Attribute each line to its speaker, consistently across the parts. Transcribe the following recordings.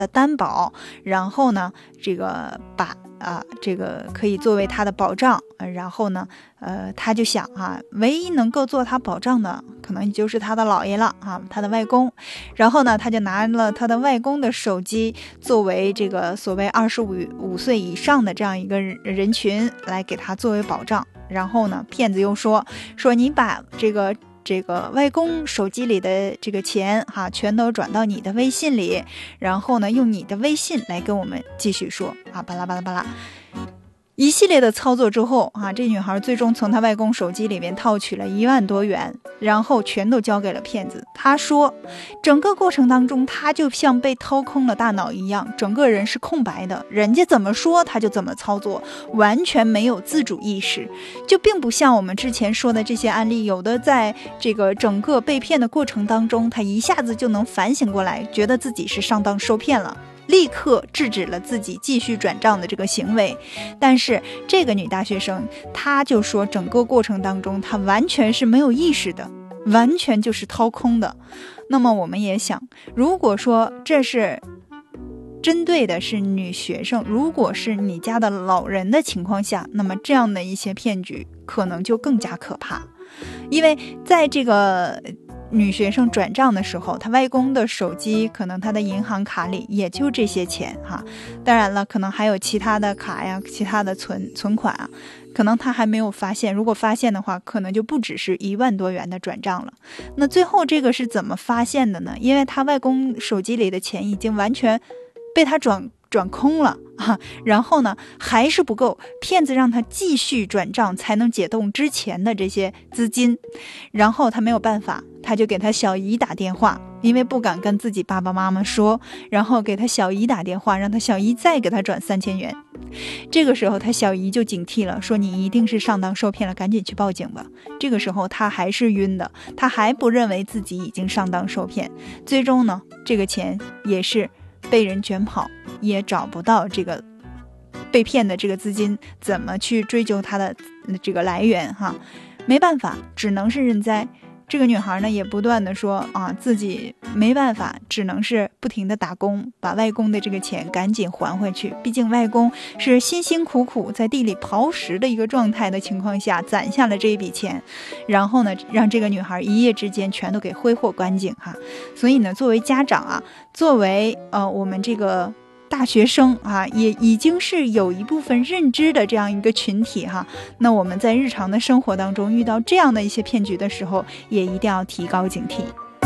Speaker 1: 的担保，然后呢，这个把这个可以作为他的保障，然后呢，他就想唯一能够做他保障的，可能就是他的姥爷了他的外公。然后呢，他就拿了他的外公的手机，作为这个所谓25岁以上的这样一个人群来给他作为保障。然后呢，骗子又说你把这个外公手机里的这个钱全都转到你的微信里，然后呢用你的微信来跟我们继续说巴拉巴拉巴拉。一系列的操作之后这女孩最终从她外公手机里面套取了1万多元，然后全都交给了骗子。她说整个过程当中她就像被掏空了大脑一样，整个人是空白的，人家怎么说她就怎么操作，完全没有自主意识。就并不像我们之前说的这些案例，有的在这个整个被骗的过程当中，她一下子就能反省过来，觉得自己是上当受骗了，立刻制止了自己继续转账的这个行为。但是这个女大学生她就说整个过程当中她完全是没有意识的，完全就是掏空的。那么我们也想，如果说这是针对的是女学生，如果是你家的老人的情况下，那么这样的一些骗局可能就更加可怕。因为在这个女学生转账的时候，她外公的手机可能她的银行卡里也就这些钱当然了，可能还有其他的卡呀，其他的存款可能她还没有发现，如果发现的话，可能就不只是1万多元的转账了。那最后这个是怎么发现的呢？因为她外公手机里的钱已经完全被她转空了然后呢还是不够，骗子让他继续转账才能解冻之前的这些资金。然后他没有办法，他就给他小姨打电话，因为不敢跟自己爸爸妈妈说，然后给他小姨打电话，让他小姨再给他转3000元。这个时候他小姨就警惕了，说你一定是上当受骗了，赶紧去报警吧。这个时候他还是晕的，他还不认为自己已经上当受骗。最终呢，这个钱也是被人卷跑，也找不到这个被骗的这个资金，怎么去追究它的这个来源没办法，只能是认栽。这个女孩呢也不断的说自己没办法，只能是不停的打工，把外公的这个钱赶紧还回去。毕竟外公是辛辛苦苦在地里刨食的一个状态的情况下攒下了这一笔钱，然后呢让这个女孩一夜之间全都给挥霍干净所以呢，作为家长作为我们这个大学生也已经是有一部分认知的这样一个群体那我们在日常的生活当中遇到这样的一些骗局的时候，也一定要提高警惕。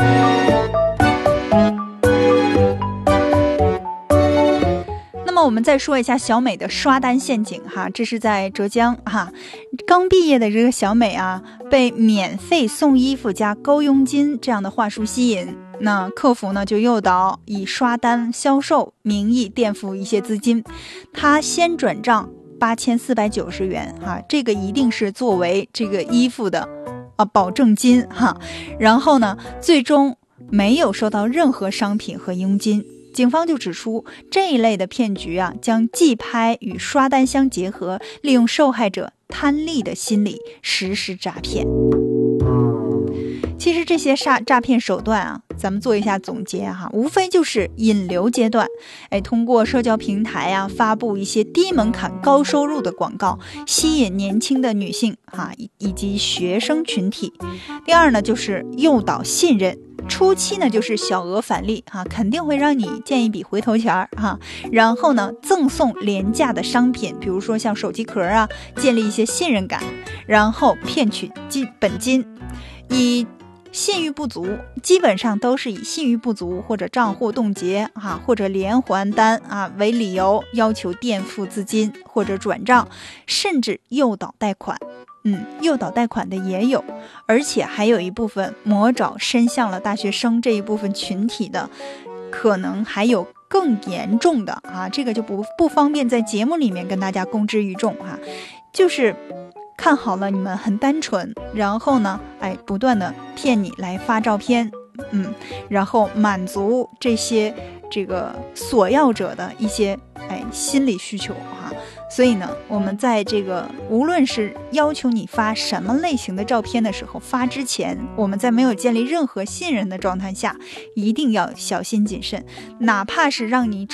Speaker 1: 那么我们再说一下小美的刷单陷阱这是在浙江刚毕业的这个小美被免费送衣服加高佣金这样的话术吸引，那客服呢就诱导以刷单销售名义垫付一些资金，他先转账8490元这个一定是作为这个衣服的保证金然后呢最终没有收到任何商品和佣金。警方就指出，这一类的骗局将寄拍与刷单相结合，利用受害者贪利的心理实施诈骗。其实这些诈骗手段咱们做一下总结无非就是引流阶段，通过社交平台发布一些低门槛高收入的广告，吸引年轻的女性以及学生群体。第二呢，就是诱导信任，初期呢就是小额返利肯定会让你见一笔回头钱然后呢赠送廉价的商品，比如说像手机壳建立一些信任感，然后骗取本金。以信誉不足，基本上都是以信誉不足或者账户冻结或者连环单为理由，要求垫付资金或者转账，甚至诱导贷款。诱导贷款的也有，而且还有一部分魔爪伸向了大学生这一部分群体的，可能还有更严重的这个就不方便在节目里面跟大家公之于众就是看好了你们很单纯，然后呢不断的骗你来发照片然后满足这些这个索要者的一些心理需求所以呢，我们在这个无论是要求你发什么类型的照片的时候，发之前，我们在没有建立任何信任的状态下，一定要小心谨慎。哪怕是让你